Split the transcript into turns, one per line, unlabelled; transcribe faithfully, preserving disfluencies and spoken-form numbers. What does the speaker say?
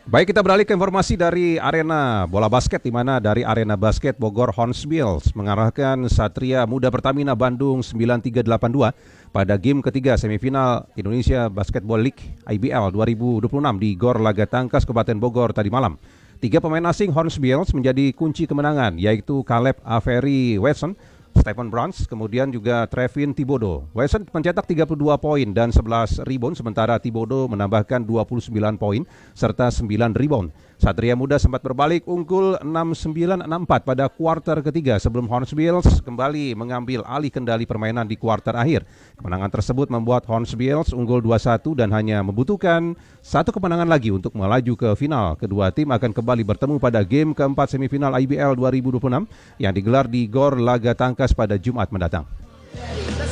Baik, kita beralih ke informasi dari arena bola basket, di mana dari arena basket Bogor Hornbills mengarahkan Satria Muda Pertamina Bandung sembilan tiga delapan dua pada game ketiga semifinal Indonesia Basketball League I B L dua ribu dua puluh enam di Gor Laga Tangkas, Kabupaten Bogor tadi malam. Tiga pemain asing Hornbills menjadi kunci kemenangan, yaitu Caleb Avery Wesson, Stephen Bruns, kemudian juga Trevin Thibodeau. Wesson mencetak tiga puluh dua poin dan sebelas rebound, sementara Thibodeau menambahkan dua puluh sembilan poin serta sembilan rebound. Satria Muda sempat berbalik unggul enam sembilan enam empat pada kuarter ketiga sebelum Hornbills kembali mengambil alih kendali permainan di kuarter akhir. Kemenangan tersebut membuat Hornbills unggul dua satu dan hanya membutuhkan satu kemenangan lagi untuk melaju ke final. Kedua tim akan kembali bertemu pada game keempat semifinal I B L dua ribu dua puluh enam yang digelar di Gor Laga Tangkas pada Jumat mendatang.